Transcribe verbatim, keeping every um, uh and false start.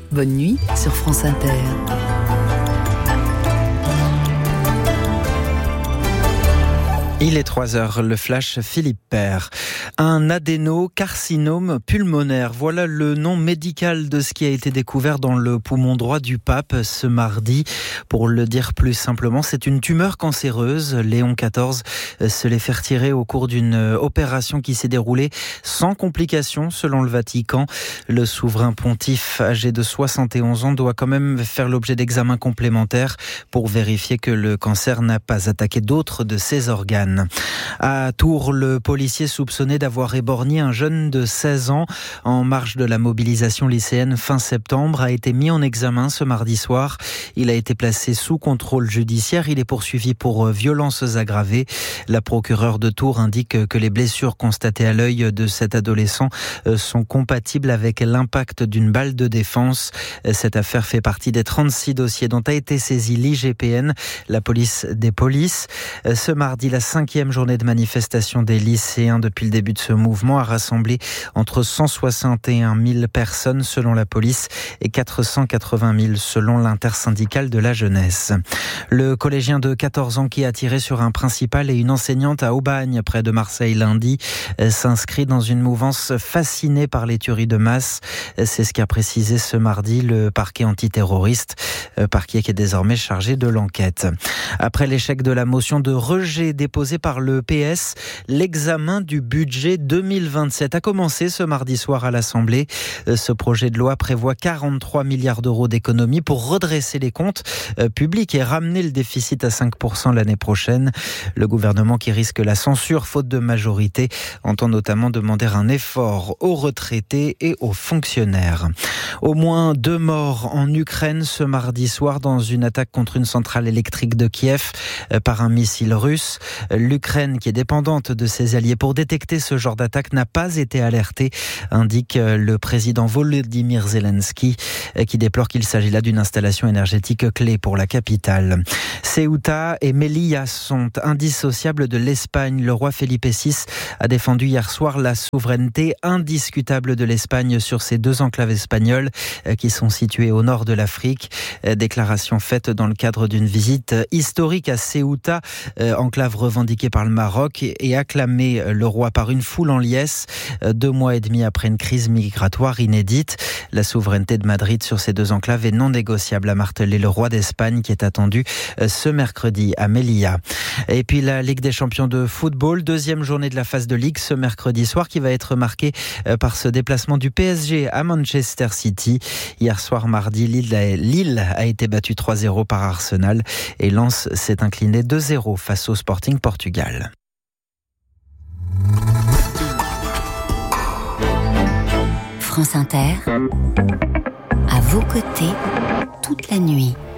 Bonne nuit sur France Inter. Il est trois heures, le flash Philippe Père. Un adénocarcinome pulmonaire, voilà le nom médical de ce qui a été découvert dans le poumon droit du pape ce mardi. Pour le dire plus simplement, c'est une tumeur cancéreuse. Léon quatorze se l'est fait retirer au cours d'une opération qui s'est déroulée sans complications selon le Vatican. Le souverain pontife âgé de soixante et onze ans doit quand même faire l'objet d'examens complémentaires pour vérifier que le cancer n'a pas attaqué d'autres de ses organes. À Tours, le policier soupçonné d'avoir éborgné un jeune de seize ans en marge de la mobilisation lycéenne fin septembre a été mis en examen ce mardi soir. Il a été placé sous contrôle judiciaire. Il est poursuivi pour violences aggravées. La procureure de Tours indique que les blessures constatées à l'œil de cet adolescent sont compatibles avec l'impact d'une balle de défense. Cette affaire fait partie des trente-six dossiers dont a été saisie l'I G P N, la police des polices. Ce mardi, la cinquième journée de manifestation des lycéens depuis le début de ce mouvement a rassemblé entre cent soixante et un mille personnes selon la police et quatre cent quatre-vingt mille selon l'intersyndicale de la jeunesse. Le collégien de quatorze ans qui a tiré sur un principal et une enseignante à Aubagne près de Marseille lundi s'inscrit dans une mouvance fascinée par les tueries de masse. C'est ce qu'a précisé ce mardi le parquet antiterroriste, parquet qui est désormais chargé de l'enquête. Après l'échec de la motion de rejet déposée par le P S, l'examen du budget deux mille vingt-sept a commencé ce mardi soir à l'Assemblée. Ce projet de loi prévoit quarante-trois milliards d'euros d'économies pour redresser les comptes publics et ramener le déficit à cinq pour cent l'année prochaine. Le gouvernement, qui risque la censure faute de majorité, entend notamment demander un effort aux retraités et aux fonctionnaires. Au moins deux morts en Ukraine ce mardi soir dans une attaque contre une centrale électrique de Kiev par un missile russe. L'Ukraine, qui est dépendante de ses alliés pour détecter ce genre d'attaque, n'a pas été alertée, indique le président Volodymyr Zelensky, qui déplore qu'il s'agit là d'une installation énergétique clé pour la capitale. Ceuta et Melilla sont indissociables de l'Espagne. Le roi Felipe six a défendu hier soir la souveraineté indiscutable de l'Espagne sur ces deux enclaves espagnoles qui sont situées au nord de l'Afrique. Déclaration faite dans le cadre d'une visite historique à Ceuta, enclave revendiquée par le Maroc et acclamé le roi par une foule en liesse, deux mois et demi après une crise migratoire inédite. La souveraineté de Madrid sur ces deux enclaves est non négociable, a martelé le roi d'Espagne qui est attendu ce mercredi à Melilla. Et puis la Ligue des champions de football, deuxième journée de la phase de Ligue ce mercredi soir qui va être marquée par ce déplacement du P S G à Manchester City. Hier soir mardi, Lille a été battue trois zéro par Arsenal et Lens s'est incliné deux zéro face au Sporting Portugal. France Inter, à vos côtés, toute la nuit.